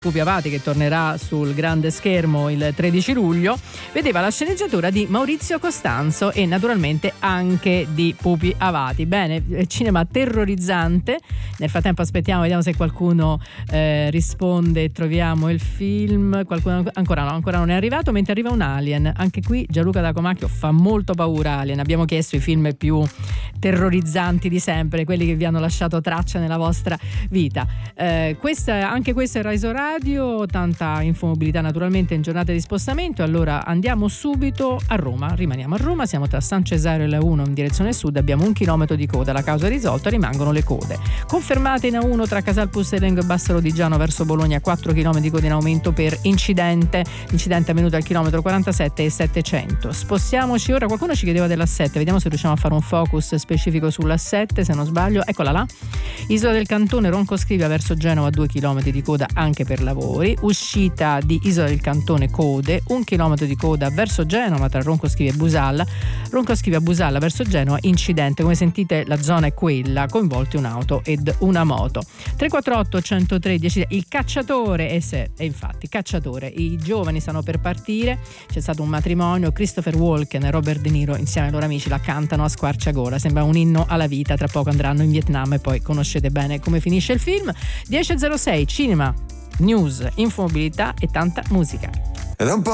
Pupi Avati, che tornerà sul grande schermo il 13 luglio, vedeva la sceneggiatura di Maurizio Costanzo e naturalmente anche di Pupi Avati. Bene, cinema terrorizzante. Nel frattempo aspettiamo, vediamo se qualcuno risponde e troviamo il film. Qualcuno ancora non è arrivato, mentre arriva un Alien. Anche qui Gianluca da Comacchio fa molto paura. Alien, abbiamo chiesto i film più terrorizzanti di sempre, quelli che vi hanno lasciato traccia nella vostra vita. Anche questo è Rise Radio, tanta infomobilità naturalmente in giornate di spostamento. Allora andiamo subito a Roma, rimaniamo a Roma, siamo tra San Cesare e la 1 in direzione sud, abbiamo 1 chilometro di coda, la causa è risolta, rimangono le code. Confermate in A1 tra Casal Pustelengo e Bassaro di Giano verso Bologna, 4 km di coda in aumento per incidente. L'incidente è avvenuto al chilometro 47 e 700. Spostiamoci ora, qualcuno ci chiedeva dell'A7, vediamo se riusciamo a fare un focus specifico sull'A7, se non sbaglio, eccola là. Isola del Cantone, Roncoscrivia verso Genova, 2 km di coda anche per lavori. Uscita di Isola del Cantone, code, 1 chilometro di coda verso Genova tra Roncoscrivia e Busalla. Roncoscrivia Busalla verso Genova, incidente, come sentite la zona è quella, coinvolti un'auto ed una moto. 348 113 il cacciatore, e infatti cacciatore, i giovani stanno per partire, c'è stato un matrimonio, Christopher Walken e Robert De Niro insieme ai loro amici la cantano a squarciagola, sembra un inno alla vita, tra poco andranno in Vietnam e poi conoscete bene come finisce il film. 10.06 cinema, news, infomobilità e tanta musica.